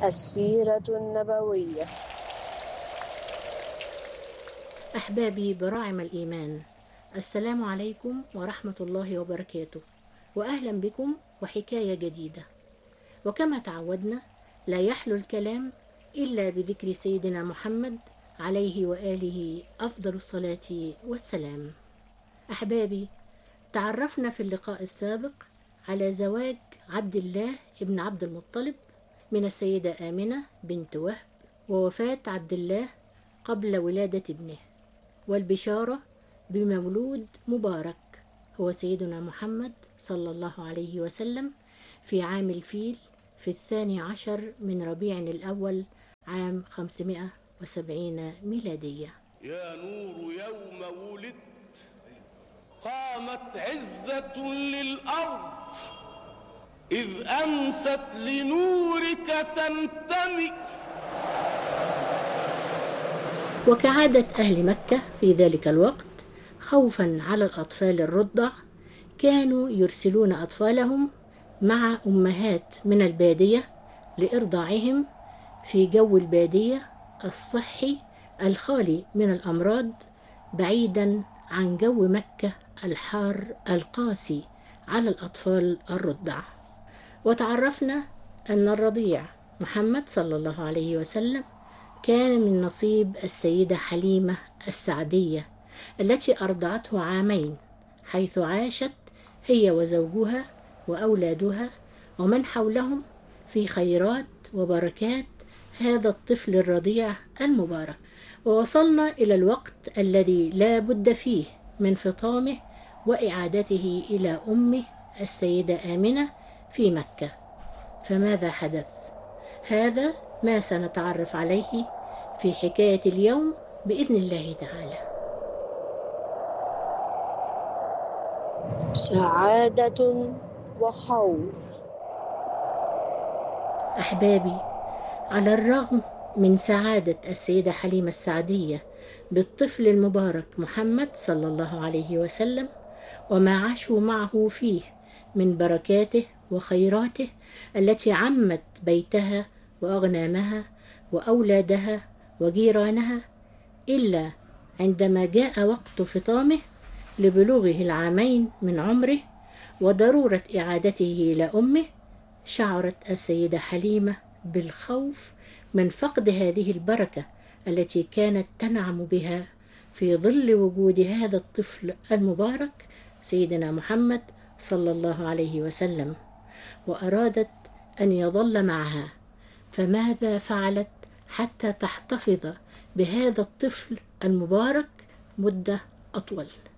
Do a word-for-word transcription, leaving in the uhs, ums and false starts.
السيرة النبوية. أحبابي براعم الإيمان، السلام عليكم ورحمة الله وبركاته، وأهلا بكم وحكاية جديدة. وكما تعودنا لا يحلو الكلام إلا بذكر سيدنا محمد عليه وآله أفضل الصلاة والسلام. أحبابي، تعرفنا في اللقاء السابق على زواج عبد الله ابن عبد المطلب من السيدة آمنة بنت وهب، ووفاة عبد الله قبل ولادة ابنه، والبشارة بمولود مبارك هو سيدنا محمد صلى الله عليه وسلم في عام الفيل في الثاني عشر من ربيع الأول عام خمسمائة وسبعين ميلادية. يا نور يوم ولدت قامت عزة للأرض، إذ أمست لنورك تنتمي. وكعادة أهل مكة في ذلك الوقت خوفا على الأطفال الرضع، كانوا يرسلون أطفالهم مع أمهات من البادية لإرضاعهم في جو البادية الصحي الخالي من الأمراض، بعيدا عن جو مكة الحار القاسي على الأطفال الرضع. وتعرفنا أن الرضيع محمد صلى الله عليه وسلم كان من نصيب السيدة حليمة السعدية التي أرضعته عامين، حيث عاشت هي وزوجها وأولادها ومن حولهم في خيرات وبركات هذا الطفل الرضيع المبارك. ووصلنا إلى الوقت الذي لا بد فيه من فطامه وإعادته إلى أمه السيدة آمنة في مكة. فماذا حدث؟ هذا ما سنتعرف عليه في حكاية اليوم بإذن الله تعالى. سعادة وخوف. أحبابي، على الرغم من سعادة السيدة حليمة السعدية بالطفل المبارك محمد صلى الله عليه وسلم وما عاشوا معه فيه من بركاته وخيراته التي عمت بيتها وأغنامها وأولادها وجيرانها، إلا عندما جاء وقت فطامه لبلوغه العامين من عمره وضرورة إعادته إلى أمه، شعرت السيدة حليمة بالخوف من فقد هذه البركة التي كانت تنعم بها في ظل وجود هذا الطفل المبارك سيدنا محمد صلى الله عليه وسلم، وأرادت أن يظل معها. فماذا فعلت حتى تحتفظ بهذا الطفل المبارك مدة أطول؟